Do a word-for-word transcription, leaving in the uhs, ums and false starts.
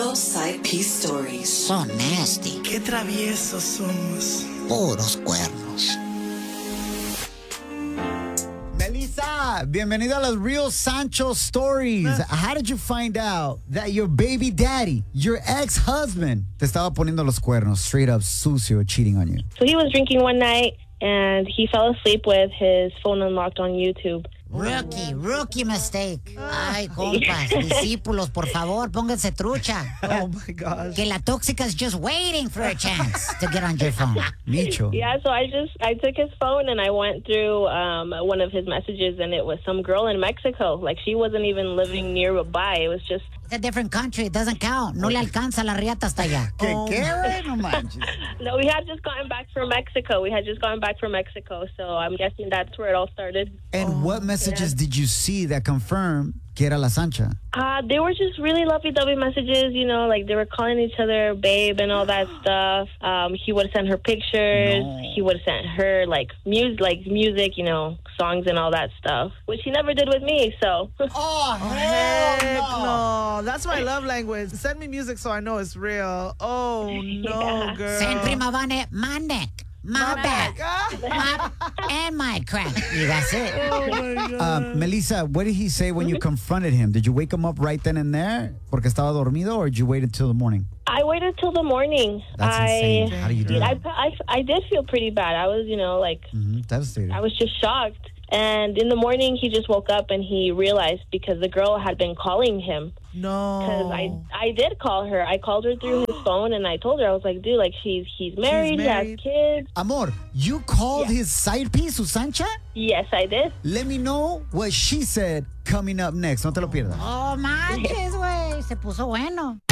Real Side Piece Stories. So nasty. Qué traviesos somos. Puros cuernos. Melissa, bienvenida a las Real Sancho Stories. How did you find out that your baby daddy, your ex-husband, te estaba poniendo los cuernos, straight up sucio, cheating on you? So he was drinking one night, and he fell asleep with his phone unlocked on YouTube. Rookie, rookie mistake. Ay, compas, discípulos, por favor, pónganse trucha. Oh, my gosh. Que la tóxica is just waiting for a chance to get on your phone. Micho. Yeah, so I just, I took his phone and I went through um, one of his messages, and it was some girl in Mexico. Like, she wasn't even living nearby. It was just... It's a different country. It doesn't count. No le alcanza la riata hasta allá. ¿Qué, qué, güey? No manches. No, we had just gotten back from Mexico. We had just gotten back from Mexico, so I'm guessing that's where it all started. And what messages did you see that confirmed que era la Sancha? Uh, they were just really lovey-dovey messages, you know, like they were calling each other babe and all that stuff. Um, he would send her pictures. No. He would send her, like, music, like music, you know, songs and all that stuff, which he never did with me, so. Oh, Heck no. That's my love language. Send me music so I know it's real. Oh, no, Yeah. girl. Send prima vane, my neck, my, My back, back. my, and my crack. You that's it. Oh, my God. Um, Melissa, what did he say when you confronted him? Did you wake him up right then and there porque estaba dormido, or did you wait until the morning? I waited till the morning. That's I, insane. How do you do I, that? I, I did feel pretty bad. I was, you know, like, Mm-hmm. Devastated. I was just shocked. And in the morning, he just woke up and he realized because the girl had been calling him. Because No. I, I did call her. I called her through his phone, and I told her, I was like, dude, like, she's he's married, he has married. kids. Amor, you called Yeah. his side piece, su Sancha? Yes, I did. Let me know what she said coming up next. No te lo pierdas. Oh, manches, güey. Se puso bueno.